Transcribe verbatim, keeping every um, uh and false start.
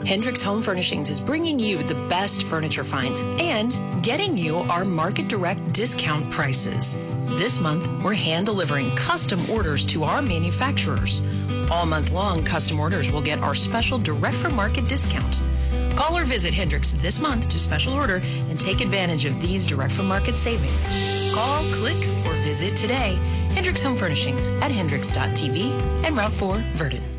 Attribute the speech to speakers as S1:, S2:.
S1: Hendricks Home Furnishings is bringing you the best furniture finds and getting you our market direct discount prices. This month, we're hand delivering custom orders to our manufacturers. All month long, custom orders will get our special direct from market discount. Call or visit Hendricks this month to special order and take advantage of these direct from market savings. Call, click, or visit today. Hendricks Home Furnishings at hendricks dot t v and Route four, Verdon.